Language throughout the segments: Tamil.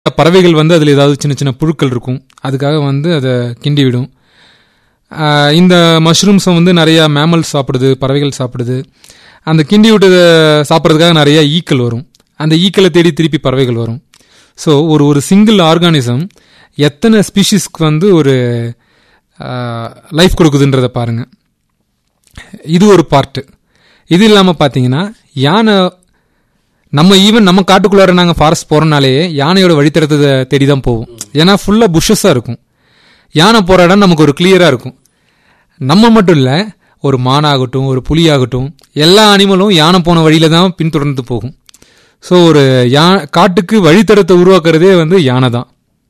பறவைகள் வந்து அதில் ஏதாவது சின்ன சின்ன புழுக்கள் இருக்கும், அதுக்காக வந்து அதை கிண்டி விடும். இந்த மஷ்ரூம்ஸை வந்து நிறையா மேமல்ஸ் சாப்பிடுது, பறவைகள் சாப்பிடுது. அந்த கிண்டி விட்டதை சாப்பிட்றதுக்காக நிறையா ஈக்கள் வரும், அந்த ஈக்களை தேடி திருப்பி பறவைகள் வரும். ஸோ ஒரு சிங்கிள் ஆர்கானிசம் எத்தனை ஸ்பீஷிஸ்க்கு வந்து ஒரு லைஃப் கொடுக்குதுன்றதை பாருங்கள். இது ஒரு பார்ட்டு. இது இல்லாமல் பார்த்தீங்கன்னா யானை, நம்ம காட்டுக்குள்ளார நாங்கள் ஃபாரஸ்ட் போகிறனாலே யானையோட வழித்தடத்தை தேடி தான் போவோம். ஏன்னா ஃபுல்லாக புஷ்ஷஸாக இருக்கும். யானை போகிற இடம் நமக்கு ஒரு கிளியராக இருக்கும். நம்ம மட்டும் இல்லை, ஒரு மானாகட்டும் ஒரு புலியாகட்டும் எல்லா அனிமலும் யானை போன வழியில தான் பின்தொடர்ந்து போகும். ஸோ ஒரு காட்டுக்கு வழித்தடத்தை உருவாக்குறதே வந்து யானை தான்.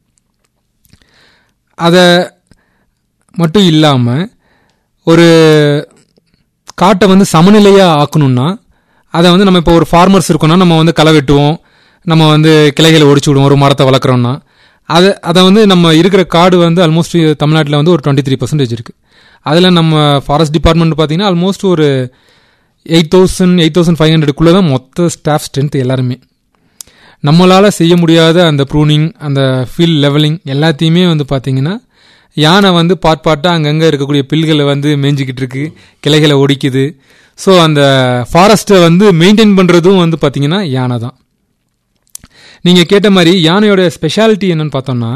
அதை மட்டும் இல்லாமல் ஒரு காட்டை வந்து சமநிலையாக ஆக்கணும்னா அதை வந்து நம்ம இப்போ ஒரு ஃபார்மர்ஸ் இருக்கோம்னா நம்ம வந்து களை வெட்டுவோம், நம்ம வந்து கிளைகளை ஒடிச்சு விடுவோம். ஒரு மரத்தை வளர்க்குறோம்னா அதை வந்து நம்ம இருக்கிற காடு வந்து ஆல்மோஸ்ட் தமிழ்நாட்டில் வந்து ஒரு 23% இருக்குது. அதில் நம்ம ஃபாரஸ்ட் டிபார்ட்மெண்ட் பார்த்தீங்கன்னா ஆல்மோஸ்ட் ஒரு 8,500 தான் மொத்த ஸ்டாஃப் ஸ்ட்ரென்த் எல்லாருமே. நம்மளால் செய்ய முடியாத அந்த ப்ரூனிங், அந்த ஃபீல்ட் லெவலிங் எல்லாத்தையுமே வந்து பார்த்திங்கன்னா யானை வந்து பாட்டாக அங்கங்கே இருக்கக்கூடிய பில்களை வந்து மேய்ஞ்சிக்கிட்டு இருக்கு, கிளைகளை ஒடிக்குது. ஸோ அந்த ஃபாரஸ்ட்டை வந்து மெயின்டைன் பண்ணுறதும் வந்து பார்த்திங்கன்னா யானை தான். நீங்கள் கேட்ட மாதிரி யானையோட ஸ்பெஷாலிட்டி என்னன்னு பார்த்தோம்னா,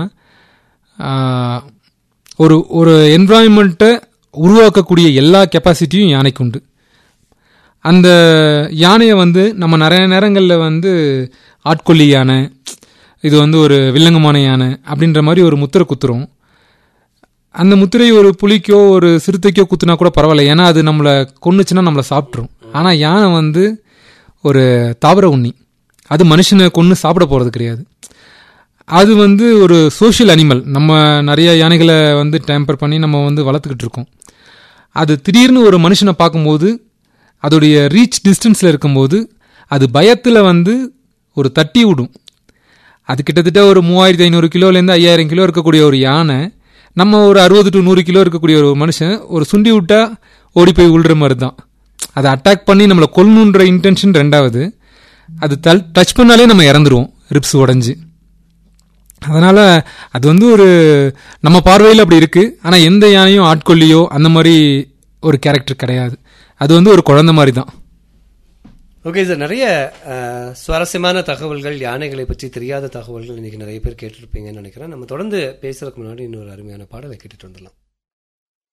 ஒரு என்விரான்மெண்ட்டை உருவாக்கக்கூடிய எல்லா கெப்பாசிட்டியும் யானைக்கு உண்டு. அந்த யானையை வந்து நம்ம நிறைய நேரங்களில் வந்து ஆட்கொல்லி யானை, இது வந்து ஒரு வில்லங்கமான யானை அப்படின்ற மாதிரி ஒரு முத்திரை குத்துறோம். அந்த முத்திரை ஒரு புலிக்கோ ஒரு சிறுத்தைக்கோ குத்துனா கூட பரவாயில்ல, ஏன்னா அது நம்மளை கொன்னுச்சுன்னா நம்மளை சாப்பிட்ரும். ஆனால் யானை வந்து ஒரு தாவர உண்ணி, அது மனுஷனை கொன்று சாப்பிட போகிறது கிடையாது. அது வந்து ஒரு சோஷியல் அனிமல். நம்ம நிறைய யானைகளை வந்து டேம்பர் பண்ணி நம்ம வந்து வளர்த்துக்கிட்டு இருக்கோம். அது திடீர்னு ஒரு மனுஷனை பார்க்கும்போது, அதோடைய ரீச் டிஸ்டன்ஸில் இருக்கும்போது அது பயத்தில் வந்து ஒரு தட்டி விடும். அது கிட்டத்தட்ட ஒரு 3500 கிலோலேருந்து 5000 கிலோ இருக்கக்கூடிய ஒரு யானை நம்ம ஒரு 60 to 100 கிலோ இருக்கக்கூடிய ஒரு மனுஷன் ஒரு சுண்டி விட்டா ஓடி போய் விழுற மாதிரி தான். அதை அட்டாக் பண்ணி நம்மளை கொல்லணுன்ற இன்டென்ஷன் ரெண்டாவது. அது டச் பண்ணாலே நம்ம இறந்துருவோம், ரிப்ஸ் உடஞ்சி. அதனால் அது வந்து ஒரு நம்ம பார்வையில் அப்படி இருக்குது. ஆனால் எந்த யானையும் ஆட்கொல்லியோ அந்த மாதிரி ஒரு கேரக்டர் கிடையாது. அது வந்து ஒரு குழந்தை மாதிரி தான். ஓகே சார், நிறைய சுவாரஸ்யமான தகவல்கள், யானைகளை பற்றி தெரியாத தகவல்கள் இன்னைக்கு நிறைய பேர் கேட்டிருப்பீங்கன்னு நினைக்கிறேன். நம்ம தொடர்ந்து பேசுறதுக்கு முன்னாடி இன்னொரு அருமையான பாடலை கேட்டுட்டு வந்துடலாம்.